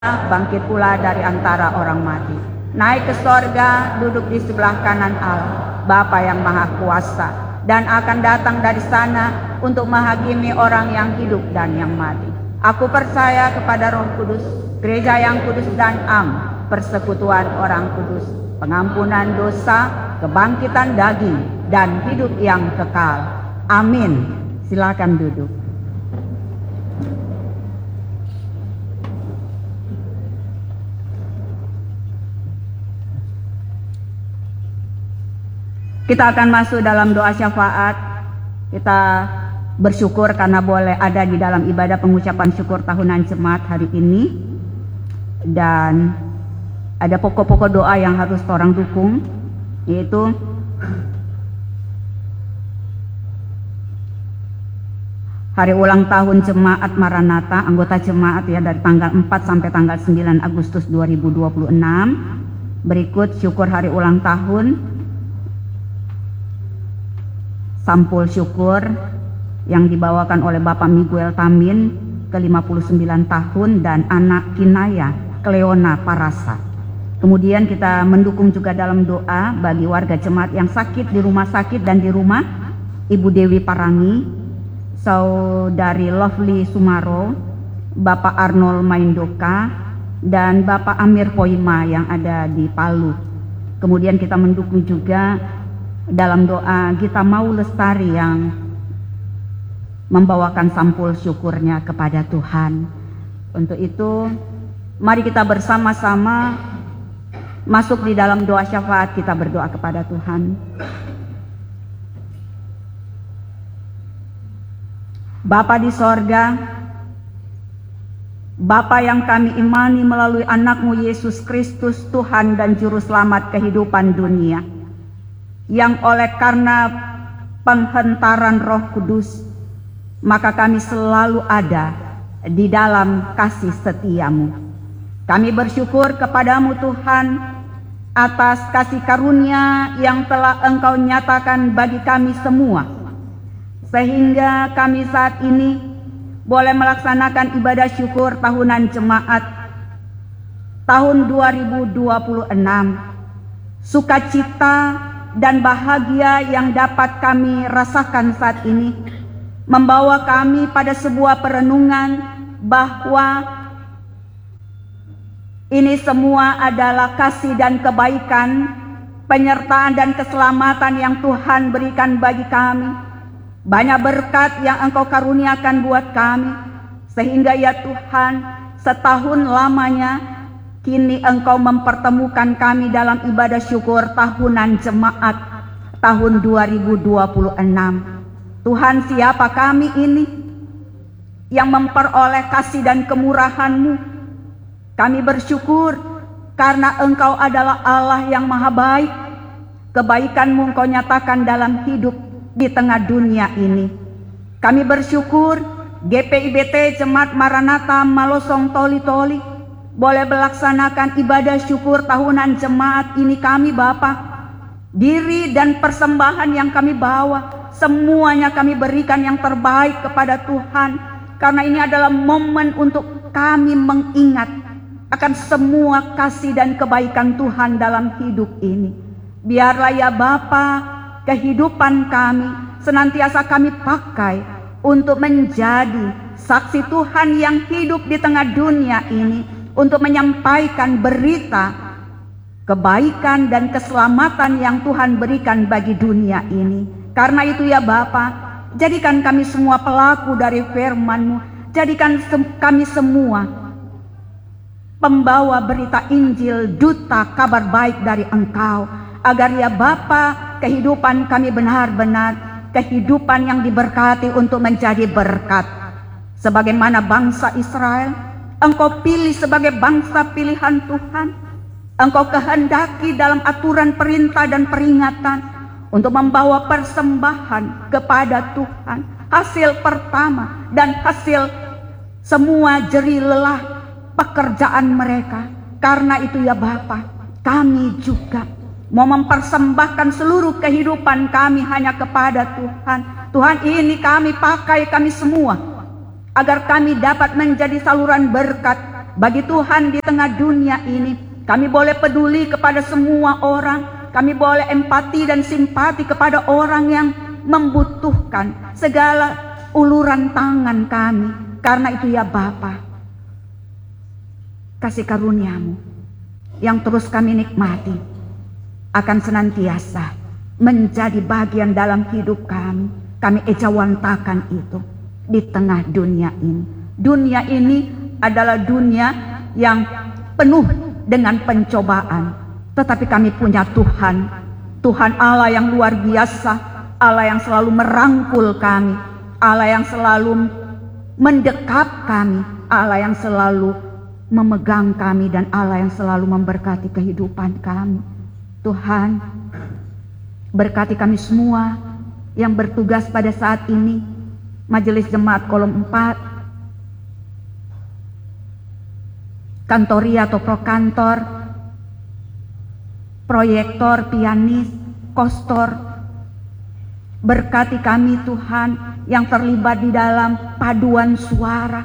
bangkit pula dari antara orang mati, naik ke sorga, duduk di sebelah kanan Allah, Bapa yang Maha Kuasa, dan akan datang dari sana untuk menghakimi orang yang hidup dan yang mati. Aku percaya kepada Roh Kudus, gereja yang kudus dan am, persekutuan orang kudus, pengampunan dosa, kebangkitan daging, dan hidup yang kekal. Amin. Silakan duduk. Kita akan masuk dalam doa syafaat. Kita bersyukur karena boleh ada di dalam ibadah pengucapan syukur tahunan jemaat hari ini. Dan ada pokok-pokok doa yang harus orang dukung, yaitu hari ulang tahun jemaat Maranatha, anggota jemaat ya, dari tanggal 4 sampai tanggal 9 Agustus 2026. Berikut syukur hari ulang tahun, sampul syukur yang dibawakan oleh Bapak Miguel Tamin ke-59 tahun dan anak Kinaya Cleona Parasa. Kemudian kita mendukung juga dalam doa bagi warga jemaat yang sakit di rumah sakit dan di rumah, Ibu Dewi Parangi, Saudari Lovely Sumaro, Bapak Arnold Maindoka, dan Bapak Amir Poima yang ada di Palu. Kemudian kita mendukung juga dalam doa Gita Mau Lestari yang membawakan sampul syukurnya kepada Tuhan. Untuk itu, mari kita bersama-sama masuk di dalam doa syafaat. Kita berdoa kepada Tuhan. Bapa di sorga, Bapa yang kami imani melalui anak-Mu Yesus Kristus, Tuhan dan Juru Selamat kehidupan dunia, yang oleh karena penghentaran Roh Kudus, maka kami selalu ada di dalam kasih setia-Mu. Kami bersyukur kepadamu Tuhan atas kasih karunia yang telah Engkau nyatakan bagi kami semua, sehingga kami saat ini boleh melaksanakan ibadah syukur tahunan jemaat tahun 2026. Sukacita dan bahagia yang dapat kami rasakan saat ini membawa kami pada sebuah perenungan bahwa ini semua adalah kasih dan kebaikan, penyertaan dan keselamatan yang Tuhan berikan bagi kami. Banyak berkat yang Engkau karuniakan buat kami, sehingga ya Tuhan, setahun lamanya kini Engkau mempertemukan kami dalam ibadah syukur tahunan jemaat tahun 2026. Tuhan, siapa kami ini yang memperoleh kasih dan kemurahan-Mu? Kami bersyukur karena Engkau adalah Allah yang maha baik. Kebaikan-Mu Engkau nyatakan dalam hidup di tengah dunia ini. Kami bersyukur GPIBT Jemaat Maranatha Malosong Toli-Toli boleh melaksanakan ibadah syukur tahunan jemaat ini. Kami Bapa, diri dan persembahan yang kami bawa, semuanya kami berikan yang terbaik kepada Tuhan, karena ini adalah momen untuk kami mengingat akan semua kasih dan kebaikan Tuhan dalam hidup ini. Biarlah ya Bapa, kehidupan kami senantiasa kami pakai untuk menjadi saksi Tuhan yang hidup di tengah dunia ini, untuk menyampaikan berita kebaikan dan keselamatan yang Tuhan berikan bagi dunia ini. Karena itu ya Bapa, jadikan kami semua pelaku dari firman-Mu. Jadikan kami semua pembawa berita Injil, duta kabar baik dari Engkau, agar ya Bapa, kehidupan kami benar-benar kehidupan yang diberkati untuk menjadi berkat. Sebagaimana bangsa Israel, Engkau pilih sebagai bangsa pilihan Tuhan. Engkau kehendaki dalam aturan perintah dan peringatan untuk membawa persembahan kepada Tuhan, hasil pertama dan hasil semua jerih lelah pekerjaan mereka. Karena itu ya Bapa, kami juga mau mempersembahkan seluruh kehidupan kami hanya kepada Tuhan. Tuhan, ini kami pakai, kami semua, agar kami dapat menjadi saluran berkat bagi Tuhan di tengah dunia ini. Kami boleh peduli kepada semua orang, kami boleh empati dan simpati kepada orang yang membutuhkan segala uluran tangan kami. Karena itu ya Bapa, kasih karunia-Mu yang terus kami nikmati akan senantiasa menjadi bagian dalam hidup kami. Kami ejawantakan itu di tengah dunia ini. Dunia ini adalah dunia yang penuh dengan pencobaan, tetapi kami punya Tuhan, Tuhan Allah yang luar biasa, Allah yang selalu merangkul kami, Allah yang selalu mendekap kami, Allah yang selalu memegang kami, dan Allah yang selalu memberkati kehidupan kami. Tuhan, berkati kami semua yang bertugas pada saat ini, Majelis Jemaat Kolom 4, kantori atau prokantor, proyektor, pianis, kostor. Berkati kami Tuhan yang terlibat di dalam paduan suara,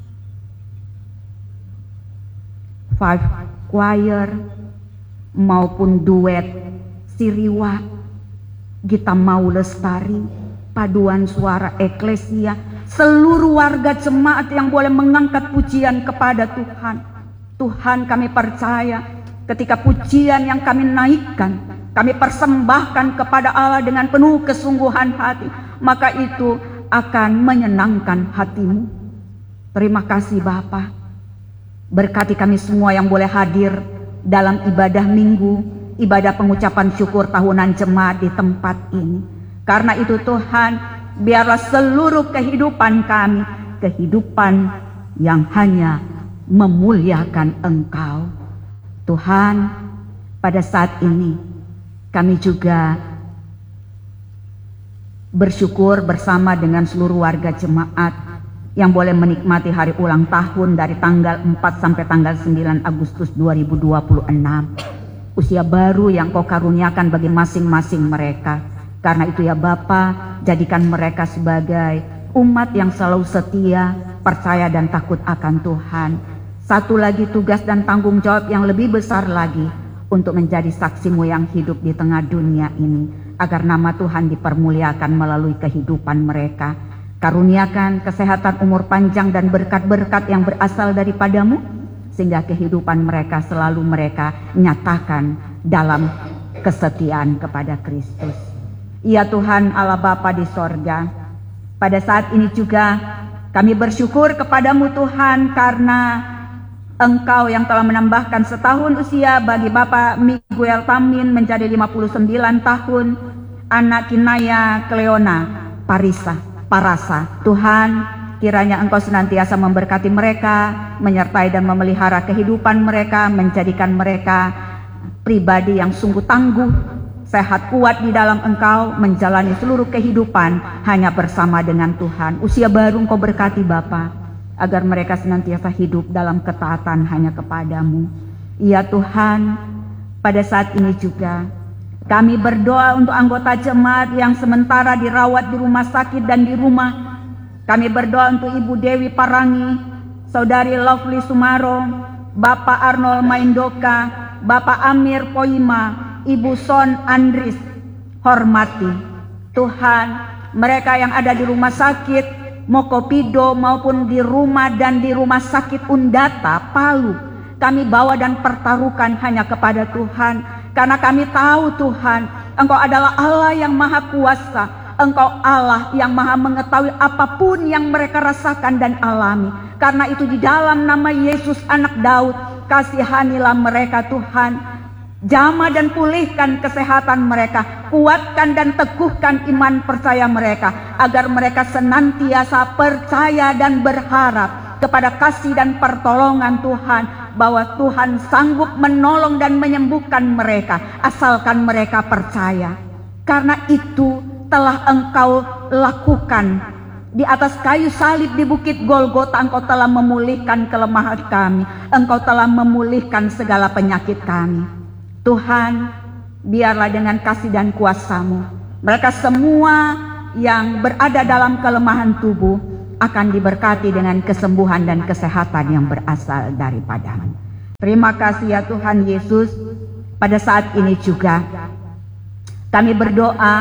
five choir maupun duet, siriwa, Gita Mau Lestari, paduan suara eklesia, seluruh warga jemaat yang boleh mengangkat pujian kepada Tuhan. Tuhan, kami percaya ketika pujian yang kami naikkan, kami persembahkan kepada Allah dengan penuh kesungguhan hati, maka itu akan menyenangkan hati-Mu. Terima kasih Bapa. Berkati kami semua yang boleh hadir dalam ibadah minggu, ibadah pengucapan syukur tahunan jemaat di tempat ini. Karena itu Tuhan, biarlah seluruh kehidupan kami, kehidupan yang hanya memuliakan Engkau. Tuhan, pada saat ini kami juga bersyukur bersama dengan seluruh warga jemaat yang boleh menikmati hari ulang tahun dari tanggal 4 sampai tanggal 9 Agustus 2026. Usia baru yang Kau karuniakan bagi masing-masing mereka. Karena itu ya Bapa, jadikan mereka sebagai umat yang selalu setia, percaya dan takut akan Tuhan. Satu lagi tugas dan tanggung jawab yang lebih besar lagi, untuk menjadi saksi-Mu yang hidup di tengah dunia ini, agar nama Tuhan dipermuliakan melalui kehidupan mereka. Karuniakan kesehatan, umur panjang dan berkat-berkat yang berasal daripada-Mu, sehingga kehidupan mereka selalu mereka nyatakan dalam kesetiaan kepada Kristus. Ya Tuhan Allah Bapa di sorga, pada saat ini juga kami bersyukur kepada-Mu Tuhan, karena Engkau yang telah menambahkan setahun usia bagi Bapak Miguel Tamin menjadi 59 tahun, anak Kinaya Cleona Parasa. Tuhan, kiranya Engkau senantiasa memberkati mereka, menyertai dan memelihara kehidupan mereka, menjadikan mereka pribadi yang sungguh tangguh, sehat, kuat di dalam Engkau, menjalani seluruh kehidupan hanya bersama dengan Tuhan. Usia baru Engkau berkati Bapa, agar mereka senantiasa hidup dalam ketaatan hanya kepada-Mu. Ya Tuhan, pada saat ini juga kami berdoa untuk anggota jemaat yang sementara dirawat di rumah sakit dan di rumah. Kami berdoa untuk Ibu Dewi Parangi, Saudari Lovely Sumaro, Bapak Arnold Maindoka, Bapak Amir Poima, Ibu Son Andris. Hormati Tuhan, mereka yang ada di rumah sakit Mokopido maupun di rumah dan di rumah sakit Undata, Palu, kami bawa dan pertaruhkan hanya kepada Tuhan. Karena kami tahu Tuhan, Engkau adalah Allah yang maha kuasa, Engkau Allah yang maha mengetahui apapun yang mereka rasakan dan alami. Karena itu di dalam nama Yesus anak Daud, kasihanilah mereka Tuhan. Jamah dan pulihkan kesehatan mereka, kuatkan dan teguhkan iman percaya mereka, agar mereka senantiasa percaya dan berharap kepada kasih dan pertolongan Tuhan, bahwa Tuhan sanggup menolong dan menyembuhkan mereka, asalkan mereka percaya. Karena itu telah Engkau lakukan di atas kayu salib di Bukit Golgota. Engkau telah memulihkan kelemahan kami, Engkau telah memulihkan segala penyakit kami. Tuhan, biarlah dengan kasih dan kuasa-Mu, mereka semua yang berada dalam kelemahan tubuh, akan diberkati dengan kesembuhan dan kesehatan yang berasal daripada-Mu. Terima kasih ya Tuhan Yesus. Pada saat ini juga kami berdoa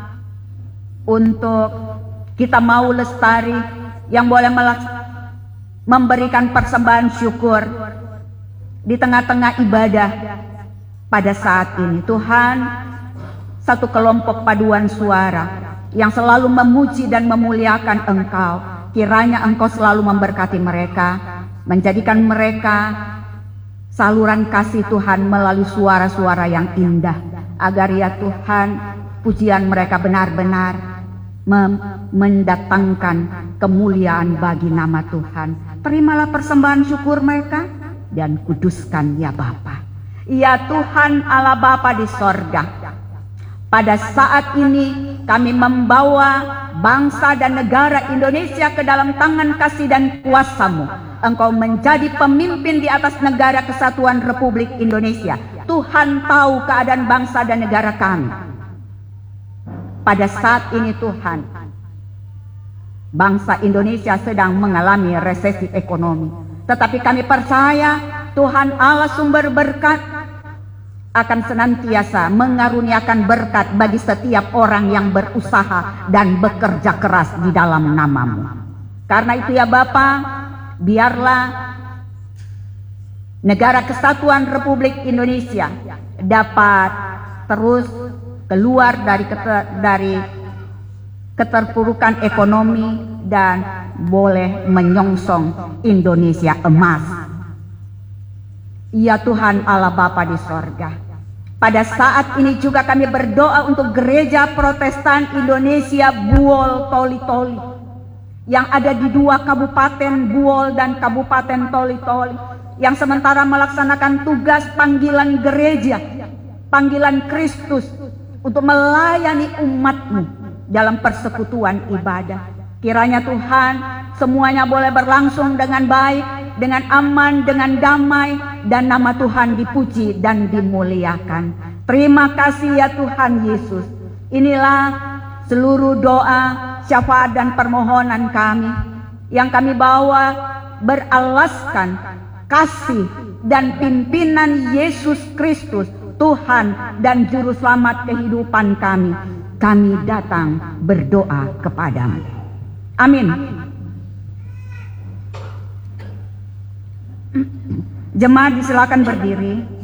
untuk kita mau lestari yang boleh memberikan persembahan syukur di tengah-tengah ibadah pada saat ini. Tuhan, satu kelompok paduan suara yang selalu memuji dan memuliakan Engkau, kiranya Engkau selalu memberkati mereka, menjadikan mereka saluran kasih Tuhan melalui suara-suara yang indah, agar ya Tuhan, pujian mereka benar-benar mendatangkan kemuliaan bagi nama Tuhan. Terimalah persembahan syukur mereka dan kuduskan ya Bapa. Ya Tuhan Allah Bapa di sorga, pada saat ini kami membawa bangsa dan negara Indonesia ke dalam tangan kasih dan kuasa-Mu. Engkau menjadi pemimpin di atas negara kesatuan Republik Indonesia. Tuhan tahu keadaan bangsa dan negara kami. Pada saat ini Tuhan, bangsa Indonesia sedang mengalami resesi ekonomi. Tetapi kami percaya Tuhan Allah sumber berkat akan senantiasa mengaruniakan berkat bagi setiap orang yang berusaha dan bekerja keras di dalam nama-Mu. Karena itu ya Bapa, biarlah negara kesatuan Republik Indonesia dapat terus keluar dari keterpurukan ekonomi dan boleh menyongsong Indonesia emas. Ya Tuhan Allah Bapa di sorga, pada saat ini juga kami berdoa untuk gereja Protestan Indonesia Buol Toli-Toli yang ada di 2 kabupaten Buol dan Kabupaten Toli-Toli, yang sementara melaksanakan tugas panggilan gereja, panggilan Kristus untuk melayani umat-Mu dalam persekutuan ibadah. Kiranya Tuhan, semuanya boleh berlangsung dengan baik, dengan aman, dengan damai, dan nama Tuhan dipuji dan dimuliakan. Terima kasih ya Tuhan Yesus. Inilah seluruh doa, syafaat dan permohonan kami yang kami bawa beralaskan kasih dan pimpinan Yesus Kristus, Tuhan dan Juru Selamat kehidupan kami. Kami datang berdoa kepada-Mu. Amin. Jemaat disilakan berdiri.